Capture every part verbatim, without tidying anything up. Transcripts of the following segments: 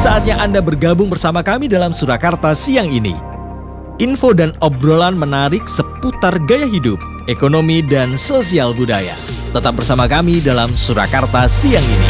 Saatnya Anda bergabung bersama kami dalam Surakarta siang ini. Info dan obrolan menarik seputar gaya hidup, ekonomi, dan sosial budaya. Tetap bersama kami dalam Surakarta siang ini.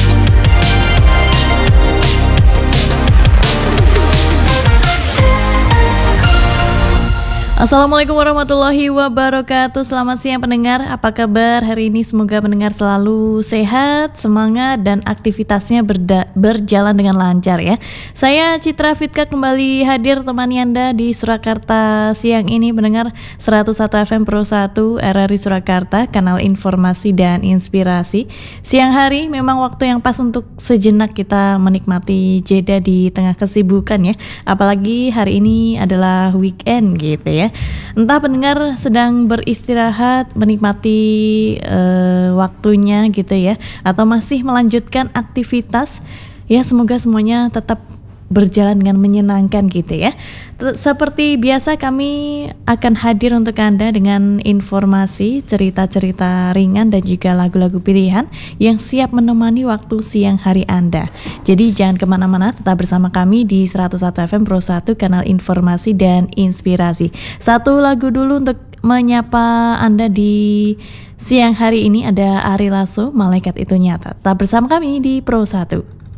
Assalamualaikum warahmatullahi wabarakatuh. Selamat siang pendengar, apa kabar hari ini? Semoga pendengar selalu sehat, semangat, dan aktivitasnya berda- berjalan dengan lancar ya. Saya Citra Fitka kembali hadir temani Anda di Surakarta siang ini. Pendengar seratus satu F M Pro satu R R I Surakarta, kanal informasi dan inspirasi. Siang hari memang waktu yang pas untuk sejenak kita menikmati jeda di tengah kesibukan ya. Apalagi hari ini adalah weekend gitu ya. Entah pendengar sedang beristirahat, menikmati uh, waktunya gitu ya, atau masih melanjutkan aktivitas, ya semoga semuanya tetap berjalan dengan menyenangkan gitu ya. Seperti biasa kami akan hadir untuk Anda dengan informasi, cerita-cerita ringan dan juga lagu-lagu pilihan yang siap menemani waktu siang hari Anda. Jadi jangan kemana-mana, tetap bersama kami di seratus satu F M Pro satu, kanal informasi dan inspirasi. Satu lagu dulu untuk menyapa Anda di siang hari ini, ada Ari Lasso, Malaikat Itu Nyata. Tetap bersama kami di Pro satu.